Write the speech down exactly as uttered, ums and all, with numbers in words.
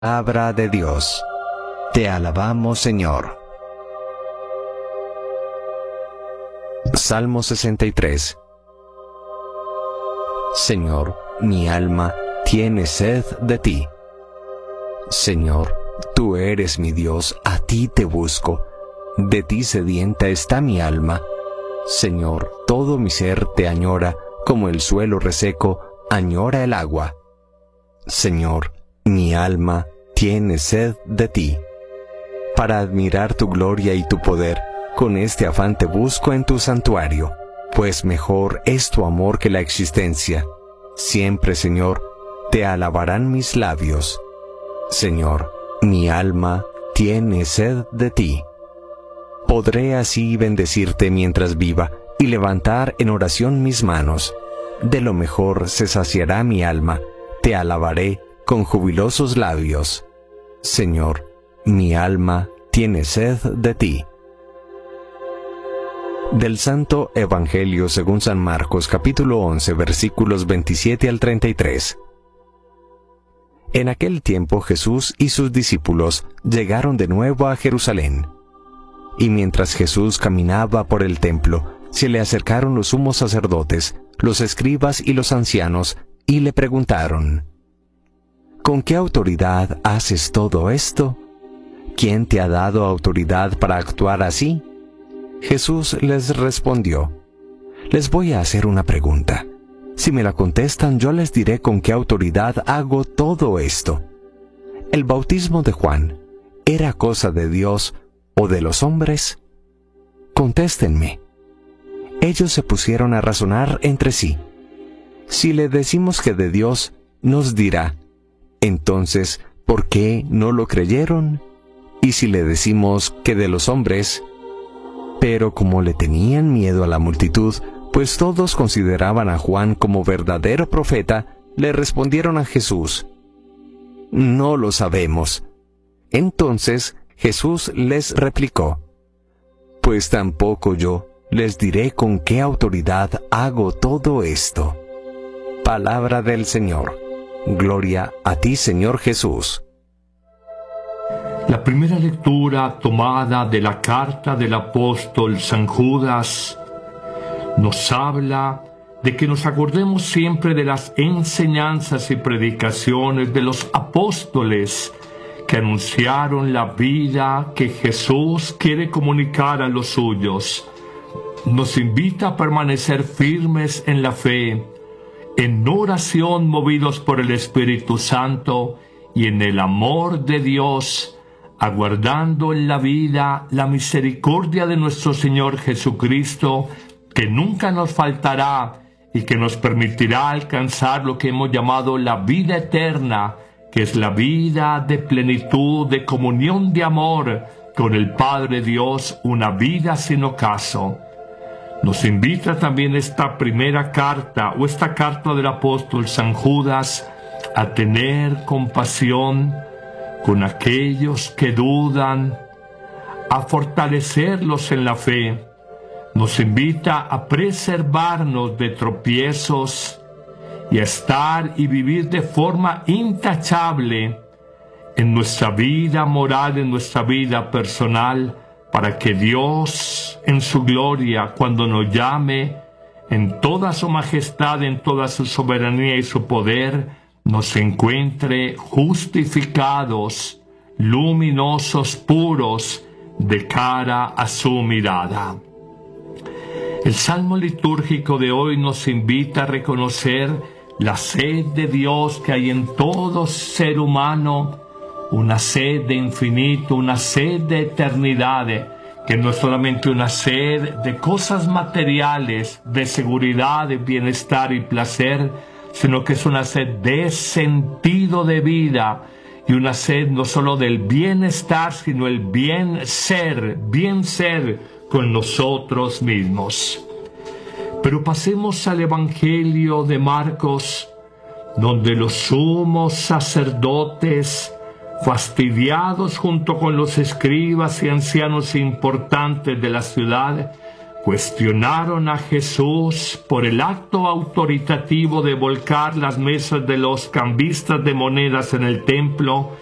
Palabra de Dios. Te alabamos, Señor. Salmo sesenta y tres. Señor, mi alma tiene sed de ti. Señor, tú eres mi Dios, a ti te busco. De ti sedienta está mi alma. Señor, todo mi ser te añora, como el suelo reseco añora el agua. Señor, mi alma tiene sed de ti. Para admirar tu gloria y tu poder, con este afán te busco en tu santuario, pues mejor es tu amor que la existencia. Siempre, Señor, te alabarán mis labios. Señor, mi alma tiene sed de ti. Podré así bendecirte mientras viva y levantar en oración mis manos. De lo mejor se saciará mi alma, te alabaré con jubilosos labios. Señor, mi alma tiene sed de ti. Del Santo Evangelio según San Marcos, capítulo once, versículos veintisiete al treinta y tres. En aquel tiempo Jesús y sus discípulos llegaron de nuevo a Jerusalén. Y mientras Jesús caminaba por el templo, se le acercaron los sumos sacerdotes, los escribas y los ancianos, y le preguntaron: ¿Con qué autoridad haces todo esto? ¿Quién te ha dado autoridad para actuar así? Jesús les respondió: Les voy a hacer una pregunta. Si me la contestan, yo les diré con qué autoridad hago todo esto. ¿El bautismo de Juan era cosa de Dios o de los hombres? Contéstenme. Ellos se pusieron a razonar entre sí. Si le decimos que de Dios, nos dirá: Entonces, ¿por qué no lo creyeron? Y si le decimos que de los hombres... Pero como le tenían miedo a la multitud, pues todos consideraban a Juan como verdadero profeta, le respondieron a Jesús: No lo sabemos. Entonces Jesús les replicó: Pues tampoco yo les diré con qué autoridad hago todo esto. Palabra del Señor. Gloria a ti, Señor Jesús. La primera lectura tomada de la carta del apóstol San Judas nos habla de que nos acordemos siempre de las enseñanzas y predicaciones de los apóstoles que anunciaron la vida que Jesús quiere comunicar a los suyos. Nos invita a permanecer firmes en la fe, en oración movidos por el Espíritu Santo y en el amor de Dios, aguardando en la vida la misericordia de nuestro Señor Jesucristo, que nunca nos faltará y que nos permitirá alcanzar lo que hemos llamado la vida eterna, que es la vida de plenitud, de comunión de amor con el Padre Dios, una vida sin ocaso. Nos invita también esta primera carta, o esta carta del apóstol San Judas, a tener compasión con aquellos que dudan, a fortalecerlos en la fe. Nos invita a preservarnos de tropiezos y a estar y vivir de forma intachable en nuestra vida moral, en nuestra vida personal, para que Dios, en su gloria, cuando nos llame, en toda su majestad, en toda su soberanía y su poder, nos encuentre justificados, luminosos, puros, de cara a su mirada. El salmo litúrgico de hoy nos invita a reconocer la sed de Dios que hay en todo ser humano, una sed de infinito, una sed de eternidad, que no es solamente una sed de cosas materiales, de seguridad, de bienestar y placer, sino que es una sed de sentido de vida y una sed no solo del bienestar, sino el bien ser, bien ser con nosotros mismos. Pero pasemos al Evangelio de Marcos, donde los sumos sacerdotes, fastidiados junto con los escribas y ancianos importantes de la ciudad, cuestionaron a Jesús por el acto autoritativo de volcar las mesas de los cambistas de monedas en el templo